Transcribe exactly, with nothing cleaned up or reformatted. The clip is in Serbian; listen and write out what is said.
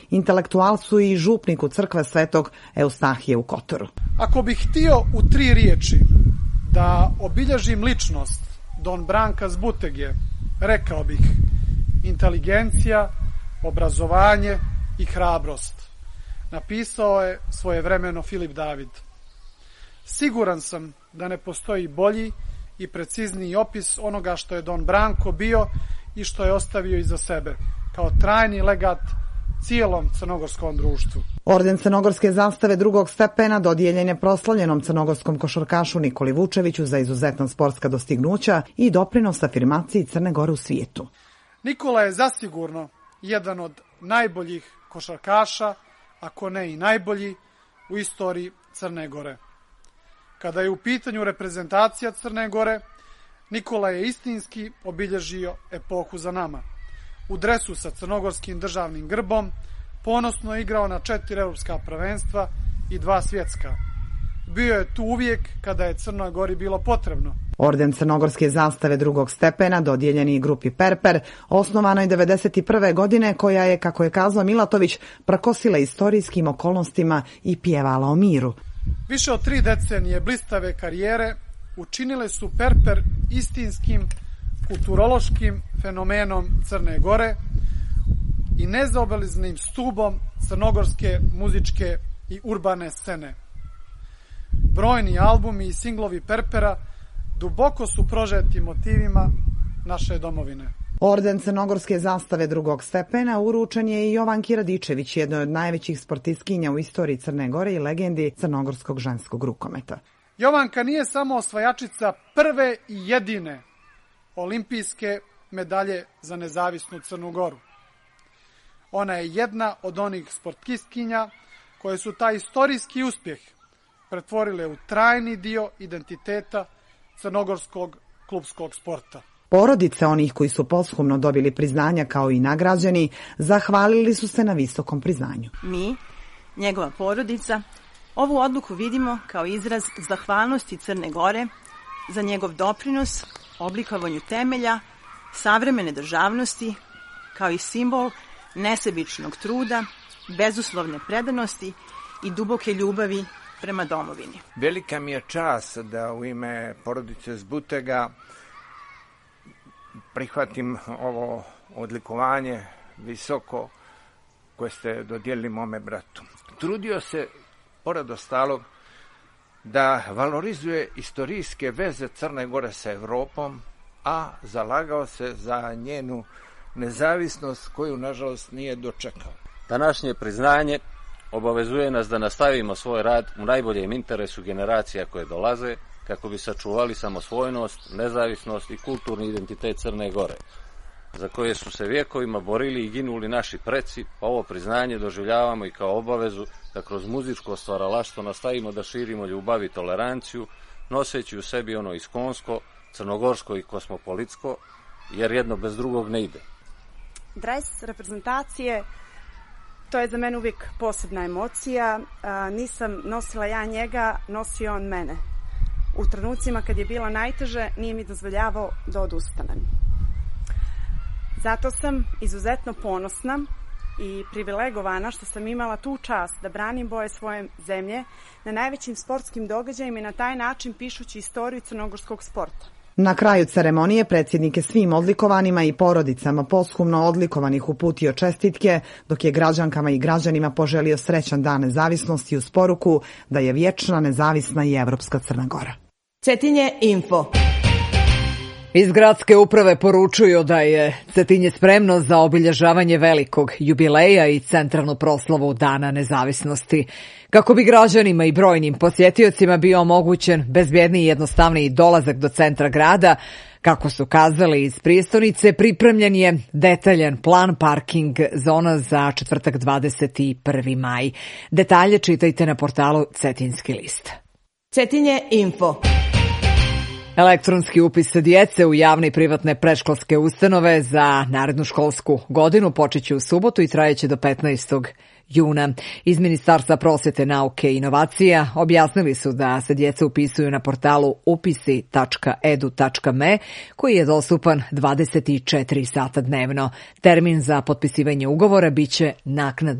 intelektualcu i župniku crkve Svetog Eustahije u Kotoru. Ako bih htio u tri riječi da obilježim ličnost Don Branka Zbutege, rekao bih inteligencija, obrazovanje i hrabrost. Napisao je svojevremeno Filip David. Siguran sam da ne postoji bolji i precizniji opis onoga što je Don Branko bio i što je ostavio iza sebe, kao trajni legat cijelom crnogorskom društvu. Orden crnogorske zastave drugog stepena dodijeljen je proslavljenom crnogorskom košarkašu Nikoli Vučeviću za izuzetna sportska dostignuća i doprinos afirmaciji Crne Gore u svijetu. Nikola je zasigurno jedan od najboljih košarkaša, ako ne i najbolji, u istoriji Crne Gore. Kada je u pitanju reprezentacija Crne Gore, Nikola je istinski obilježio epohu za nama. U dresu sa crnogorskim državnim grbom ponosno je igrao na četiri evropska prvenstva i dva svjetska. Bio je tu uvijek kada je Crnoj Gori bilo potrebno. Orden crnogorske zastave drugog stepena dodijeljen je grupi Perper, osnovanoj devedeset prve godine, koja je, kako je kazao Milatović, prkosila istorijskim okolnostima i pjevala o miru. Više od tri decenije blistave karijere učinile su Perper istinskim kulturološkim fenomenom Crne Gore i nezaobilaznim stubom crnogorske muzičke i urbane scene. Brojni albumi i singlovi Perpera duboko su prožeti motivima naše domovine. Orden crnogorske zastave drugog stepena uručen je i Jovanki Radičević, jednoj od najvećih sportistkinja u istoriji Crne Gore i legendi crnogorskog ženskog rukometa. Jovanka nije samo osvajačica prve i jedine olimpijske medalje za nezavisnu Crnu Goru. Ona je jedna od onih sportistkinja koje su taj istorijski uspjeh pretvorile u trajni dio identiteta crnogorskog klupskog sporta. Porodice onih koji su posthumno dobili priznanja kao i nagrađeni zahvalili su se na visokom priznanju. Mi, njegova porodica, ovu odluku vidimo kao izraz zahvalnosti Crne Gore za njegov doprinos oblikovanju temelja savremene državnosti, kao i simbol nesebičnog truda, bezuslovne predanosti i duboke ljubavi prema domovini. Velika mi je čast da u ime porodice Zbutega prihvatim ovo odlikovanje visoko koje ste dodijelili mome bratu. Trudio se, pored ostalog, da valorizuje istorijske veze Crne Gore sa Evropom, a zalagao se za njenu nezavisnost koju, nažalost, nije dočekao. Današnje priznanje obavezuje nas da nastavimo svoj rad u najboljem interesu generacija koje dolaze, kako bi sačuvali samosvojnost, nezavisnost i kulturni identitet Crne Gore, za koje su se vjekovima borili i ginuli naši preci, pa ovo priznanje doživljavamo i kao obavezu da kroz muzičko stvaralaštvo nastavimo da širimo ljubav i toleranciju, noseći u sebi ono iskonsko, crnogorsko i kosmopolitsko, jer jedno bez drugog ne ide. Dres reprezentacije, to je za mene uvijek posebna emocija. A, nisam nosila ja njega, nosio on mene. U trenucima kad je bilo najteže, nije mi dozvoljavao da odustanem. Zato sam izuzetno ponosna i privilegovana što sam imala tu čast da branim boje svoje zemlje na najvećim sportskim događajima i na taj način pišući istoriju crnogorskog sporta. Na kraju ceremonije predsjednik je svim odlikovanima i porodicama posthumno odlikovanih uputio čestitke, dok je građankama i građanima poželio srećan dan nezavisnosti uz poruku da je vječna, nezavisna i evropska Crna Gora. Cetinje info. Iz gradske uprave poručuju da je Cetinje spremno za obilježavanje velikog jubileja i centralnu proslavu Dana nezavisnosti. Kako bi građanima i brojnim posjetiocima bio omogućen bezbjedniji i jednostavniji dolazak do centra grada, kako su kazali iz prijestolnice, pripremljen je detaljan plan parking zona za četvrtak dvadeset prvi maj. Detalje čitajte na portalu Cetinski list. Cetinje info. Elektronski upis djece u javne i privatne predškolske ustanove za narednu školsku godinu počeće u subotu i trajeće do petnaestog juna. Iz Ministarstva prosvjete, nauke i inovacija objasnili su da se djeca upisuju na portalu upisi tačka edu tačka me koji je dostupan dvadeset četiri sata dnevno. Termin za potpisivanje ugovora biće naknadno